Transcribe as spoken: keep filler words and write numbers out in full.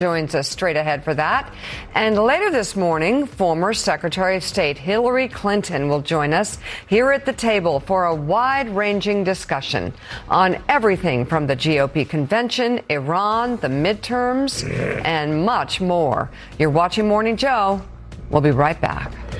Joins us straight ahead for that. And later this morning, former Secretary of State Hillary Clinton will join us here at the table for a wide-ranging discussion on everything from the G O P convention, Iran, the midterms, and much more. You're watching Morning Joe. We'll be right back.